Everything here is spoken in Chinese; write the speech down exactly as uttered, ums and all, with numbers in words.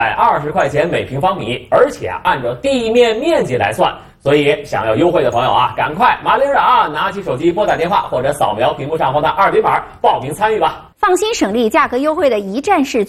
百二十块钱每平方米，而且啊按照地面面积来算。所以想要优惠的朋友啊，赶快麻利儿啊，拿起手机拨打电话或者扫描屏幕上方的二维码报名参与吧。 放心省力，价格优惠的一站式